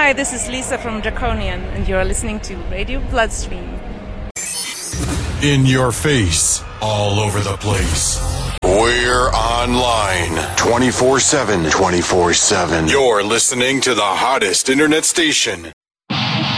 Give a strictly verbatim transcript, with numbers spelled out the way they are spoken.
Hi, this is Lisa from Draconian, and you're listening to Radio Bloodstream. In your face, all over the place. We're online twenty-four seven, twenty-four seven. You're listening to the hottest internet station